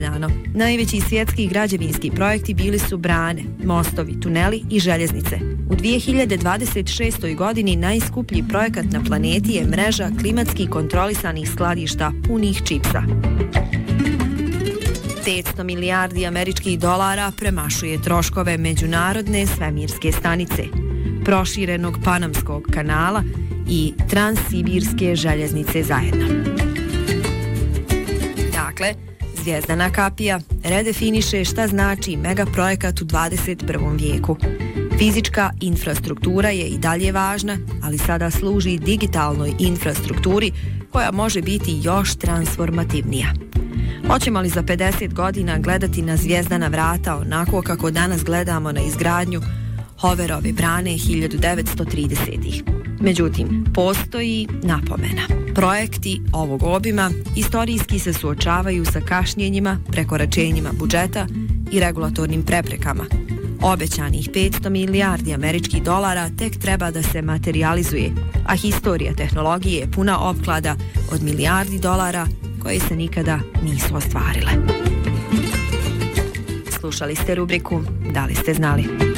Najveći svjetski građevinski projekti bili su brane, mostovi, tuneli i željeznice. U 2026. godini najskuplji projekat na planeti je mreža klimatski kontrolisanih skladišta punih čipsa. 500 milijardi američkih dolara premašuje troškove Međunarodne svemirske stanice, proširenog Panamskog kanala i Transsibirske željeznice zajedno. Dakle, Zvijezdana kapija redefiniše šta znači megaprojekat u 21. vijeku. Fizička infrastruktura je i dalje važna, ali sada služi digitalnoj infrastrukturi koja može biti još transformativnija. Hoćemo li za 50 godina gledati na Zvijezdana vrata onako kako danas gledamo na izgradnju Hooverove brane 1930-ih? Međutim, postoji napomena. Projekti ovog obima istorijski se suočavaju sa kašnjenjima, prekoračenjima budžeta i regulatornim preprekama. Obećanih 500 milijardi američkih dolara tek treba da se materializuje, a historija tehnologije je puna opklada od milijardi dolara koje se nikada nisu ostvarile. Slušali ste rubriku Da li ste znali?